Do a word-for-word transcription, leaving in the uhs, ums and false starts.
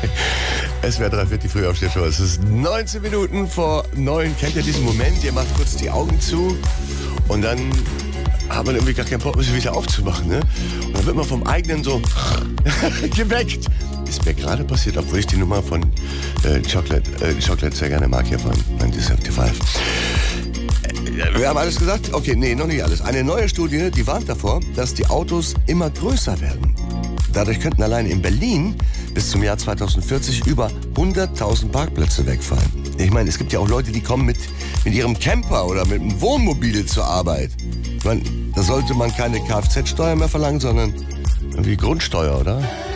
S W R drei vierzig Frühaufsteher-Show. Es ist neunzehn Minuten vor neun. Kennt ihr diesen Moment? Ihr macht kurz die Augen zu und dann hat man irgendwie gar keinen Bock, sich wieder aufzumachen. Ne? Und dann wird man vom eigenen so geweckt. Ist mir gerade passiert, obwohl ich die Nummer von äh, Chocolate, äh, Chocolate sehr gerne mag hier von neunzehnhundertfünfundsiebzig. Wir haben alles gesagt? Okay, nee, noch nicht alles. Eine neue Studie, die warnt davor, dass die Autos immer größer werden. Dadurch könnten allein in Berlin bis zum Jahr zweitausendvierzig über hunderttausend Parkplätze wegfallen. Ich meine, es gibt ja auch Leute, die kommen mit, mit ihrem Camper oder mit einem Wohnmobil zur Arbeit. Ich meine, da sollte man keine Kfz-Steuer mehr verlangen, sondern irgendwie Grundsteuer, oder?